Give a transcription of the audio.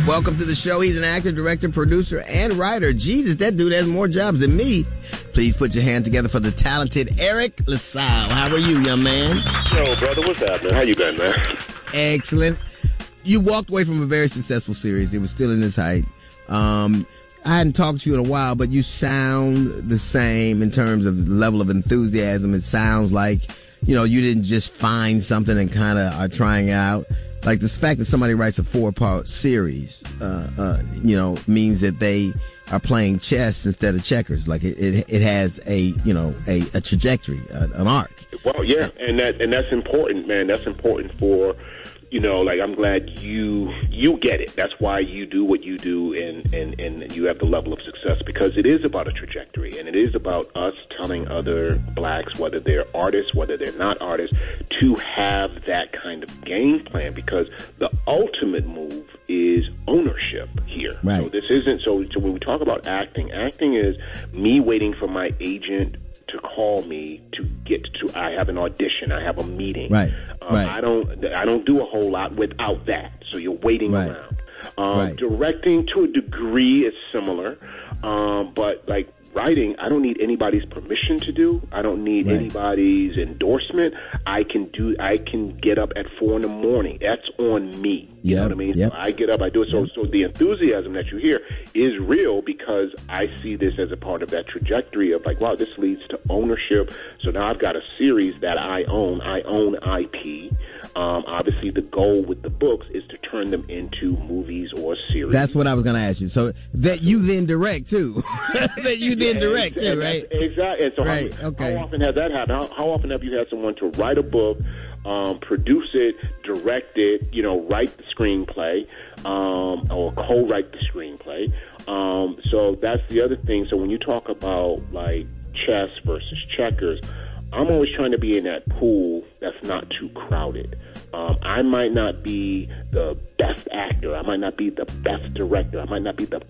Welcome to the show. He's an actor, director, producer, and writer. Jesus, that dude has more jobs than me. Please put your hand together for the talented Eric LaSalle. How are you, young man? Yo, brother, what's happening? How you been, man? Excellent. You walked away from a very successful series. It was still in its height. I hadn't talked to you in a while, but you sound the same in terms of level of enthusiasm. It sounds like, you didn't just find something and kind of are trying it out. Like the fact that somebody writes a 4-part series, means that they are playing chess instead of checkers. Like it has a trajectory, an arc. Well, yeah, and that's important, man. That's important for, I'm glad you get it. That's why you do what you do, and you have the level of success, because it is about a trajectory, and it is about us telling other blacks, whether they're artists, whether they're not artists, to have that kind of game plan, because the ultimate move is ownership here. Right. So this isn't, so when we talk about acting is me waiting for my agent to call me to get to, I have an audition, I have a meeting. Right. Right. I don't do a whole lot without that. So you're waiting Right. around. Right. Directing to a degree is similar, but like writing, I don't need anybody's permission to do. I don't need Right. anybody's endorsement. I can get up at 4 a.m. That's on me. You know what I mean? Yep. So I get up, I do it. So the enthusiasm that you hear is real, because I see this as a part of that trajectory of like, wow, this leads to ownership. So now I've got a series that I own. I own IP. Obviously, the goal with the books is to turn them into movies or series. That's what I was going to ask you. So that you then direct too. That you then direct too, right? Exactly. And so how often has that happened? How often have you had someone to write a book, produce it, direct it, write the screenplay, or co-write the screenplay? So that's the other thing. So when you talk about like chess versus checkers, I'm always trying to be in that pool that's not too crowded. I might not be the best actor. I might not be the best director. I might not be the